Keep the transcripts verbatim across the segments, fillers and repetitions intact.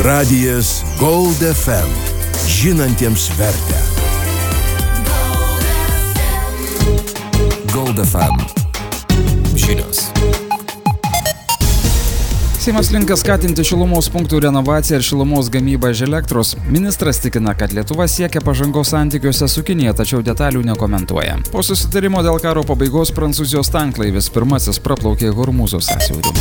Radijas Gold F M. Žinantiems vertę. Gold F M. Žinios. Seimas linka skatinti šilumos punktų renovaciją ir šilumos gamybą iš elektros. Ministras tikina, kad Lietuva siekia pažangos santykiuose su Kinija, tačiau detalių nekomentuoja. Po susitarimo dėl karo pabaigos Prancūzijos tanklaivis pirmasis praplaukė Hormūzo sąsiauriu.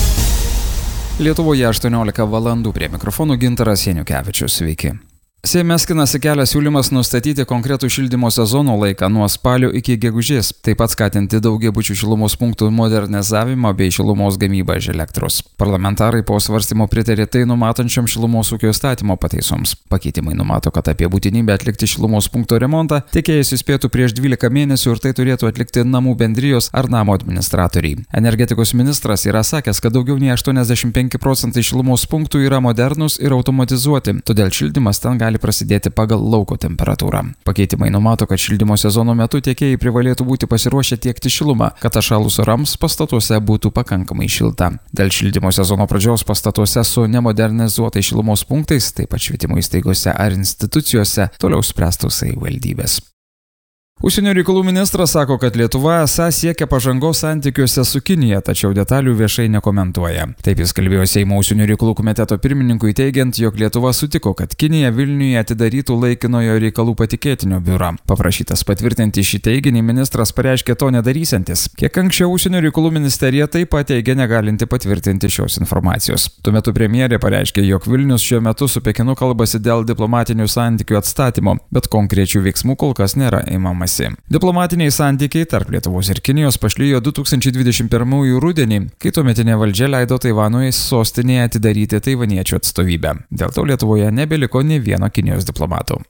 Lietuvoje aštuoniolika valandų, prie mikrofonų Gintaras Janiukevičius. Sveiki. Seime skinasi kelias siūlymas nustatyti konkretų šildymo sezono laiką nuo spalio iki gegužės, taip pat skatinti daugiabučių šilumos punktų modernizavimą bei šilumos gamybą iš elektros. Parlamentarai po svarstymo pritarė tai numatančiam šilumos ūkio įstatymo pataisoms. Pakeitimai numato, kad apie būtinybę atlikti šilumos punkto remontą tiekėjas įspėtų prieš dvylika mėnesių ir tai turėtų atlikti namų bendrijos ar namo administratoriai. Energetikos ministras yra sakęs, kad daugiau nei aštuoniasdešimt penki procentai šilumos punktų yra modernūs ir automatizuoti, todėl šildymas ten gali gali prasidėti pagal lauko temperatūrą. Pakeitimai numato, kad šildymo sezono metu tiekėjai privalėtų būti pasiruošę tiekti šilumą, kad atšalus orams pastatuose būtų pakankamai šilta. Dėl šildymo sezono pradžios pastatuose su nemodernizuotais šilumos punktais, taip pat švietimo įstaigose ar institucijose, toliau spręstų savivaldybės. Užsienio reikalų ministras sako, kad Lietuva esą siekia pažangos santykiuose su Kinija, tačiau detalių viešai nekomentuoja. Taip jis kalbėjo Seimo užsienio reikalų komiteto pirmininkui teigiant, jog Lietuva sutiko, kad Kinija Vilniuje atidarytų laikinojo reikalų patikėtinio biurą. Paprašytas patvirtinti šį teiginį, ministras pareiškė to nedarysiantis. Kiek anksčiau užsienio reikalų ministerija taip pat teigė negalinti patvirtinti šios informacijos. Tuo metu premjerė pareiškė, jog Vilnius šiuo metu su Pekinu kalbasi dėl diplomatinių santykių atstatymo, bet konkrečių veiksmų kol kas nėra įmama. Diplomatiniai santykiai tarp Lietuvos ir Kinijos pašlijo du tūkstančiai dvidešimt pirmųjų rudenį, kai tuometinė valdžia leido Taivanui sostinėje atidaryti taivaniečių atstovybę. Dėl to Lietuvoje nebeliko nė vieno Kinijos diplomato.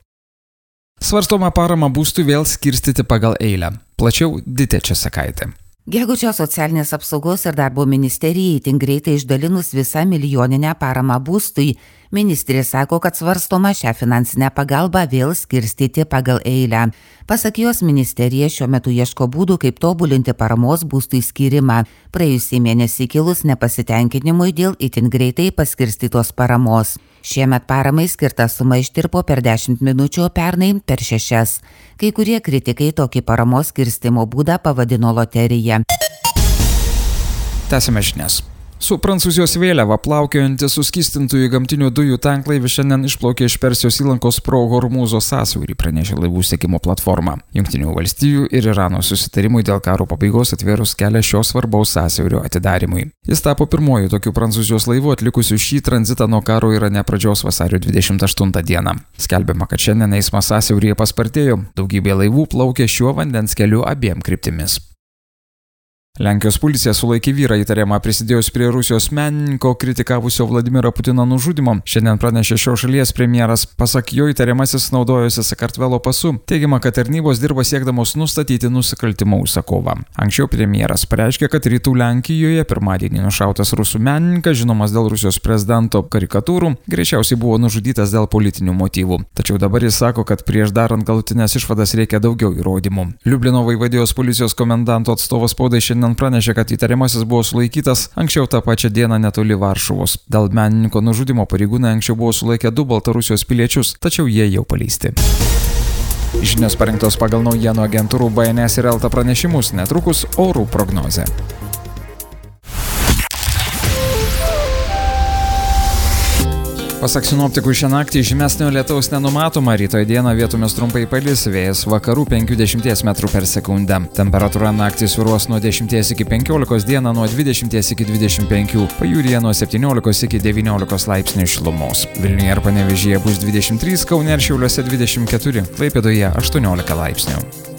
Svarstoma parama būstui vėl skirstyti pagal eilę. Plačiau Ditė Česakaitė. Gegužės socialinės apsaugos ir darbo ministerijai itin greitai išdalinus visą milijoninę paramą būstui, ministrė sako, kad svarstoma šią finansinę pagalbą vėl skirstyti pagal eilę. Pasak jos, ministerija šiuo metu ieško būdų, kaip tobulinti paramos būstui skyrimą, praėjusį mėnesį kilus nepasitenkinimui dėl itin greitai paskirstytos paramos. Šiemet paramai skirta suma ištirpo per dešimt minučių, o pernai per šešias. Kai kurie kritikai tokį paramos skirstimo būdą pavadino loterija. Tęsime žinias. Su Prancūzijos vėliava plaukiojantis suskystintųjų gamtinių dujų tanklaivis šiandien išplaukė iš Persijos įlankos pro Hormūzo sąsiaurį, pranešė laivų sekimo platforma. Jungtinių valstijų ir Irano susitarimui dėl karo pabaigos atvėrus kelią šio svarbaus sąsiaurio atidarimui. Jis tapo pirmoju tokiu Prancūzijos laivu atlikusiu šį tranzitą nuo karo Irane pradžios vasario dvidešimt aštuntą dieną. Skelbiama, kad šiandien eismas sąsiauryje paspartėjo, daugybė laivų plaukė šiuo vandens keliu abiem kryptimis. Lenkijos policija sulaikė vyrą įtariamą prisidėjus prie Rusijos menininko kritikavusio Vladimirą Putiną nužudymo. Šiandien pranešė šios šalies premjeras. Pasak jo, įtariamasis naudojosi Sakartvelo pasu. Teigiama, kad tarnybos dirba siekdamos nustatyti nusikaltimo užsakovą. Anksčiau premjeras pareiškė, kad rytų Lenkijoje pirmadienį nušautas rusų menininkas, žinomas dėl Rusijos prezidento karikatūrų, greičiausiai buvo nužudytas dėl politinių motyvų. Tačiau dabar jis sako, kad prieš darant galutinės išvadas reikia daugiau įrodymų. Liublino vaivadijos policijos komendanto atstovas spaudai šiandien pranešė, kad įtariamasis buvo sulaikytas anksčiau tą pačią dieną netoli Varšuvos. Dėl menininko nužudymo pareigūnai anksčiau buvo sulaikę du Baltarusijos piliečius, tačiau jie jau paleisti. Žinios parengtos pagal naujienų agentūrų B N S ir Elta pranešimus, netrukus orų prognozė. Pasak sinoptikų, šią naktį žymesnio lietaus nenumatoma, rytoj dieną vietomis trumpai palis, vėjas vakarų penkiasdešimt metrų per sekundę. Temperatūra naktį svyruos nuo dešimties iki penkiolikos, dieną nuo dvidešimties iki dvidešimt penkių, pajūryje nuo septyniolikos iki devyniolikos laipsnių šilumos. Vilniuje ir Panevėžyje bus dvidešimt trys, Kaune ir Šiauliuose dvidešimt keturi, Klaipėdoje aštuoniolika laipsnių.